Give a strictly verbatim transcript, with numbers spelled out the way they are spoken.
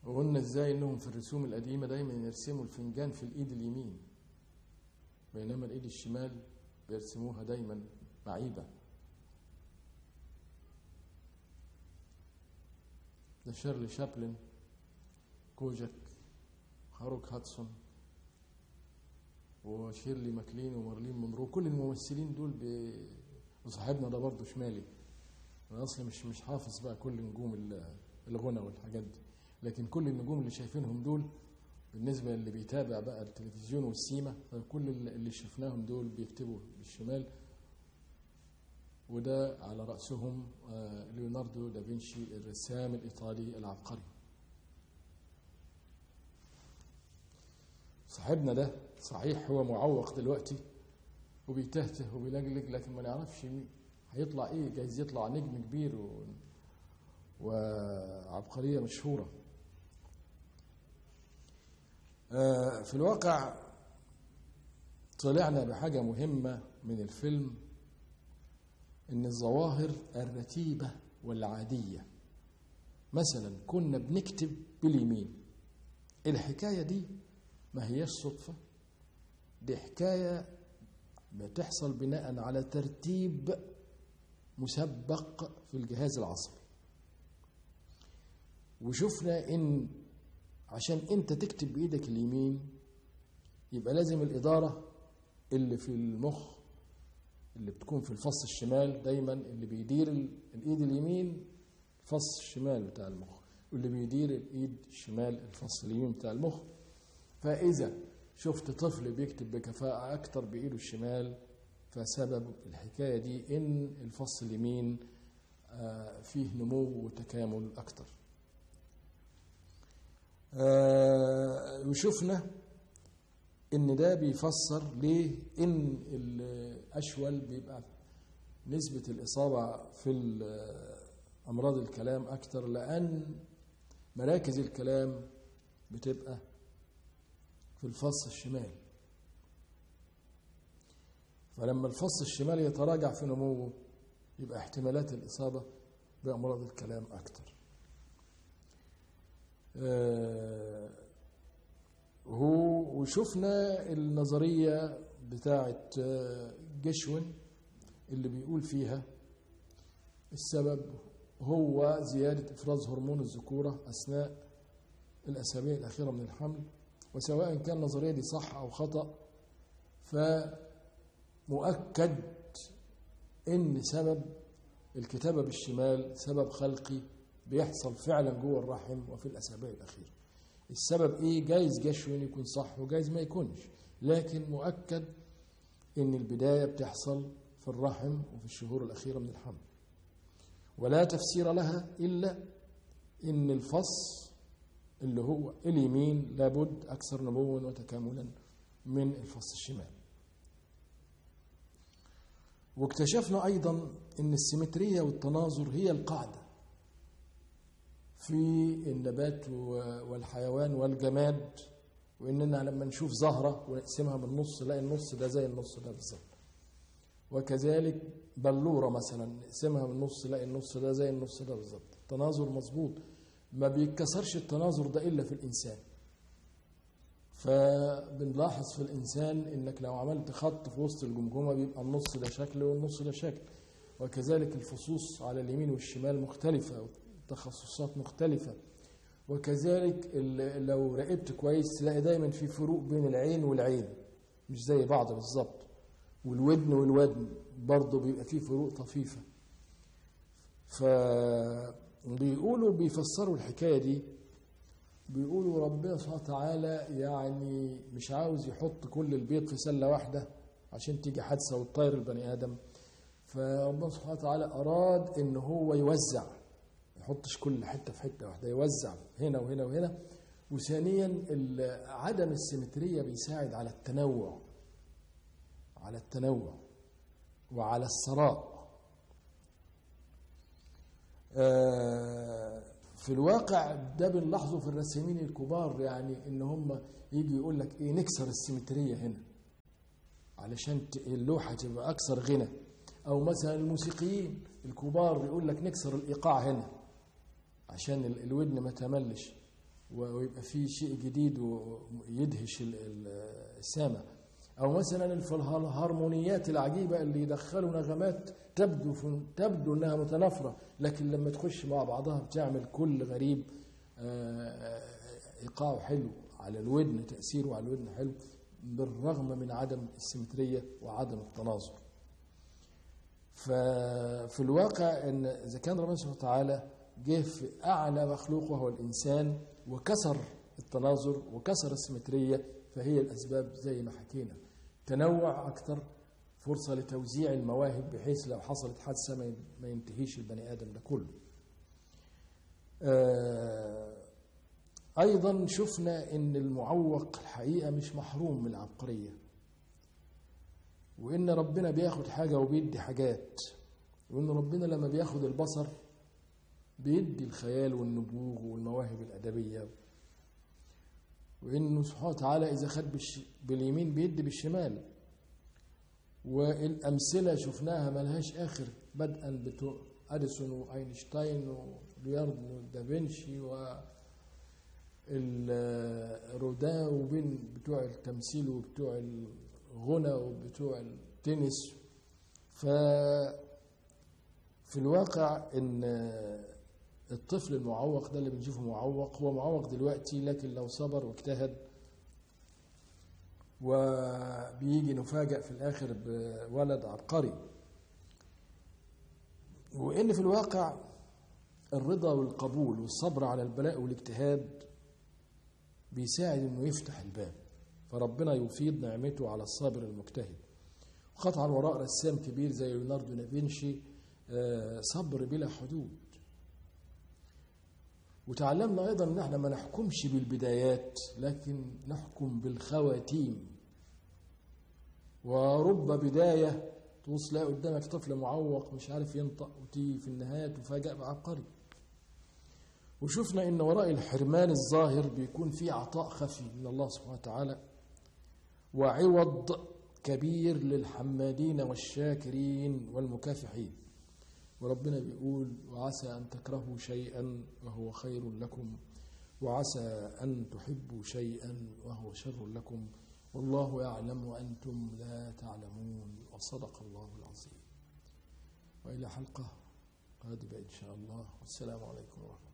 وقلنا ازاي انهم في الرسوم القديمة دايما يرسموا الفنجان في الايد اليمين، بينما الايد الشمال بيرسموها دايما معيبة. ده شيرلي شابلن، كوجاك، هاروك هاتسون، وشيرلي ماكلين ومارلين مونرو، كل الممثلين دول ب... وصاحبنا ده برضه شمالي. انا اصلا مش مش حافظ بقى كل نجوم الغنى والحاجات دي، لكن كل النجوم اللي شايفينهم دول بالنسبه اللي بيتابع بقى التلفزيون والسيما، فكل اللي شفناهم دول بيكتبوا بالشمال، وده على راسهم ليوناردو دافنشي الرسام الايطالي العبقري. صاحبنا ده صحيح هو معوق دلوقتي وبيتهته وبيلجلج، لكن ما نعرفش هيطلع ايه، جايز يطلع نجم كبير و... وعبقرية مشهورة. آه في الواقع طلعنا بحاجة مهمة من الفيلم، ان الظواهر الرتيبة والعادية، مثلا كنا بنكتب باليمين، الحكاية دي ما هيش صدفة، دي حكاية بتحصل بناء على ترتيب مسبق في الجهاز العصبي. وشفنا ان عشان انت تكتب بايدك اليمين يبقى لازم الادارة اللي في المخ اللي بتكون في الفص الشمال، دايما اللي بيدير الايد اليمين الفص الشمال بتاع المخ، واللي بيدير الايد الشمال الفص اليمين بتاع المخ. فاذا شفت طفل بيكتب بكفاءة اكتر بايده الشمال، فسبب الحكاية دي ان الفص اليمين فيه نمو وتكامل اكتر. وشفنا ان ده بيفسر ليه ان الاشول بيبقى نسبة الاصابة في امراض الكلام اكتر، لان مراكز الكلام بتبقى في الفص الشمال. فلما الفص الشمال يتراجع في نموه يبقى احتمالات الإصابة بأمراض الكلام أكتر. آه هو وشفنا النظرية بتاعة جشون اللي بيقول فيها السبب هو زيادة إفراز هرمون الذكورة أثناء الأسابيع الأخيرة من الحمل. وسواء كان النظرية دي صح أو خطأ، فمؤكد إن سبب الكتابة بالشمال سبب خلقي بيحصل فعلا جوه الرحم وفي الأسابيع الأخيرة. السبب إيه؟ جايز جشون يكون صح وجايز ما يكونش، لكن مؤكد إن البداية بتحصل في الرحم وفي الشهور الأخيرة من الحمل، ولا تفسير لها إلا إن الفص اللي هو اليمين لابد أكثر نموا وتكاملا من الفص الشمال. واكتشفنا أيضا أن السيمترية والتناظر هي القاعدة في النبات والحيوان والجماد، وإننا لما نشوف زهرة ونقسمها من نص نلاقي النص ده زي النص ده بالظبط، وكذلك بلورة مثلا نقسمها من نص نلاقي النص ده زي النص ده بالظبط. التناظر مظبوط، ما بيتكسرش التناظر ده إلا في الإنسان. فبنلاحظ في الإنسان إنك لو عملت خط في وسط الجمجمة بيبقى النص ده شكل والنص ده شكل، وكذلك الفصوص على اليمين والشمال مختلفة وتخصصات مختلفة. وكذلك لو راقبت كويس تلاقي دايما في فروق بين العين والعين، مش زي بعض بالظبط، والودن والودن برضه بيبقى فيه فروق طفيفة. فبيقولوا بيفسروا الحكاية دي، بيقولوا ربنا سبحانه وتعالى يعني مش عاوز يحط كل البيض في سلة واحدة عشان تيجي حادثة وتطير البني آدم، فربنا سبحانه وتعالى أراد إن هو يوزع، ما يحطش كل حتة في حتة واحدة، يوزع هنا وهنا وهنا. وثانيا عدم السيمترية بيساعد على التنوع، على التنوع وعلى الثراء. آه في الواقع ده بنلاحظه في الرسامين الكبار، يعني ان هم يجي يقول لك ايه نكسر السيمترية هنا علشان اللوحة تبقى اكثر غنى، او مثلا الموسيقيين الكبار يقول لك نكسر الايقاع هنا عشان الودن ما تملش ويبقى فيه شيء جديد ويدهش السامع. أو مثلا الهارمونيات العجيبة اللي يدخلوا نغمات تبدو تبدو أنها متنافرة، لكن لما تخش مع بعضها بتعمل كل غريب إيقاعه حلو على الودن، تأثيره على الودن حلو بالرغم من عدم السيمترية وعدم التناظر. ففي الواقع أن إذا كان ربنا سبحانه وتعالى جه في أعلى مخلوق وهو الإنسان وكسر التناظر وكسر السيمترية، فهي الأسباب زي ما حكينا، تنوع أكثر، فرصة لتوزيع المواهب بحيث لو حصلت حادثة ما ينتهيش البني آدم ده كله. أيضا شفنا أن المعوق الحقيقة مش محروم من العبقرية، وإن ربنا بياخد حاجة وبيدي حاجات، وإن ربنا لما بياخد البصر بيدي الخيال والنبوغ والمواهب الأدبية، وإنه سبحانه وتعالى إذا خد باليمين بيدي بالشمال. والأمثلة شفناها ملهاش آخر، بدءا بتوع أديسون وأينشتاين وليوناردو دافنشي والرودان وبين بتوع التمثيل وبتوع الغنى وبتوع التنس. ففي الواقع إن الطفل المعوق ده اللي بنشوفه معوق هو معوق دلوقتي، لكن لو صبر واجتهد وبيجي نفاجأ في الآخر بولد عبقري. وإن في الواقع الرضا والقبول والصبر على البلاء والاجتهاد بيساعد إنه يفتح الباب، فربنا يفيض نعمته على الصابر المجتهد. وقطعا وراء رسام كبير زي ليوناردو دافنشي صبر بلا حدود. وتعلمنا أيضا أن احنا ما نحكمش بالبدايات لكن نحكم بالخواتيم. ورب بداية توصل قدامك طفل معوق مش عارف ينطق وتيجي في النهاية تفاجأ بعبقري. وشفنا أن وراء الحرمان الظاهر بيكون في عطاء خفي من الله سبحانه وتعالى وعوض كبير للحمادين والشاكرين والمكافحين. وربنا بيقول وعسى أن تكرهوا شيئا وهو خير لكم وعسى أن تحبوا شيئا وهو شر لكم والله يعلم وأنتم لا تعلمون. وصدق الله العظيم. وإلى حلقة قادمة إن شاء الله، والسلام عليكم ورحمة الله.